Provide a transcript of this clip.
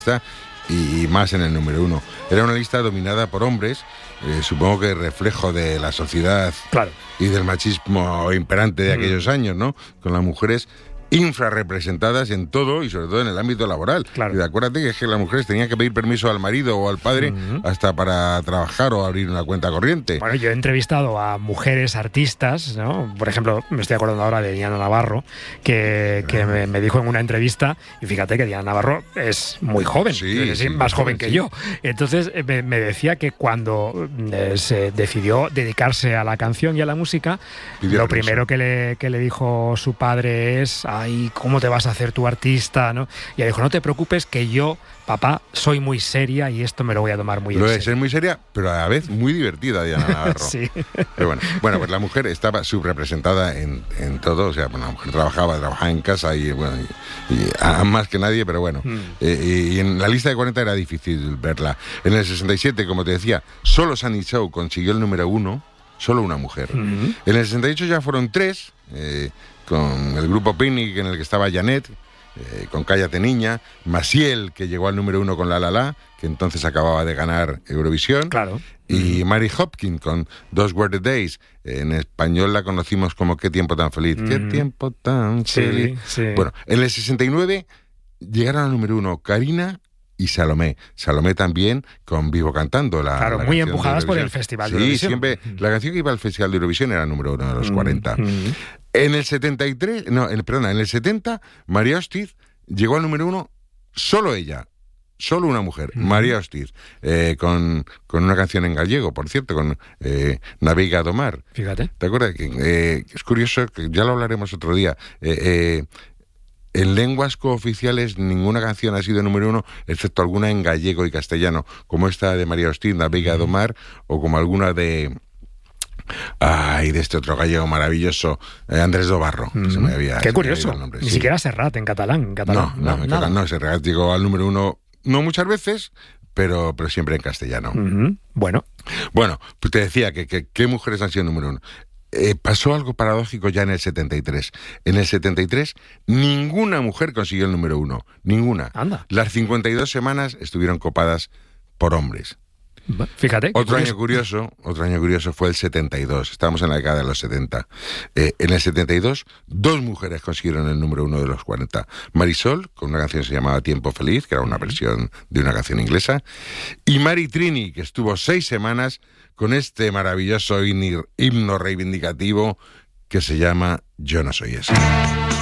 y más en el número 1. Era una lista dominada por hombres, supongo que reflejo de la sociedad, claro, y del machismo imperante de aquellos años, ¿no? Con las mujeres infrarrepresentadas en todo y sobre todo en el ámbito laboral. Claro. Y acuérdate que es que las mujeres tenían que pedir permiso al marido o al padre hasta para trabajar o abrir una cuenta corriente. Bueno, yo he entrevistado a mujeres artistas, ¿no? Por ejemplo, me estoy acordando ahora de Diana Navarro, que me dijo en una entrevista, y fíjate que Diana Navarro es muy joven, sí, más joven que yo. Entonces me decía que cuando se decidió dedicarse a la canción y a la música, lo primero que le dijo su padre es: ay, ¿cómo te vas a hacer tu artista? ¿No? Y ella dijo: no te preocupes, que yo, papá, soy muy seria y esto me lo voy a tomar muy en serio. Es muy seria, pero a la vez muy divertida, Diana Navarro. Sí. Pero bueno, pues la mujer estaba subrepresentada en todo. O sea, bueno, la mujer trabajaba en casa y más que nadie, pero bueno. Y en la lista de 40 era difícil verla. En el 67, como te decía, solo Sunny Shaw consiguió el número 1, solo una mujer. En el 68 ya fueron 3, con el grupo Picnic, en el que estaba Janet, con Cállate Niña, Maciel, que llegó al número 1 con La La La, que entonces acababa de ganar Eurovisión, claro, y Mary Hopkins con Those Were the Days. En español la conocimos como Qué tiempo tan feliz. Qué tiempo tan feliz. Sí. Bueno, en el 69 llegaron al número 1 Karina y Salomé. Salomé también con Vivo Cantando. Claro, muy empujadas por el Festival de Eurovisión. Sí, siempre. La canción que iba al Festival de Eurovisión era el número 1 de los 40. En el 70, María Hostiz llegó al número 1, solo ella. Solo una mujer, María Hostiz, con una canción en gallego, por cierto, con Navega do Mar. Fíjate. ¿Te acuerdas? Es curioso, que ya lo hablaremos otro día. En lenguas cooficiales ninguna canción ha sido número 1, excepto alguna en gallego y castellano, como esta de María Hostiz, Navega do Mar, o como alguna de este otro gallego maravilloso, Andrés Dobarro. Qué curioso. Ni siquiera Serrat en catalán. No, Serrat llegó al número 1, no muchas veces, pero siempre en castellano. Bueno, pues te decía que ¿qué mujeres han sido número 1? Pasó algo paradójico ya en el 73. En el 73, ninguna mujer consiguió el número 1. Ninguna. Anda. Las 52 semanas estuvieron copadas por hombres. Fíjate. Otro año curioso fue el 72. Estábamos en la década de los 70. En el 72, 2 mujeres consiguieron el número 1 de los 40. Marisol, con una canción que se llamaba Tiempo Feliz, que era una versión de una canción inglesa. Y Mari Trini, que estuvo 6 semanas con este maravilloso himno reivindicativo que se llama Yo no soy esa.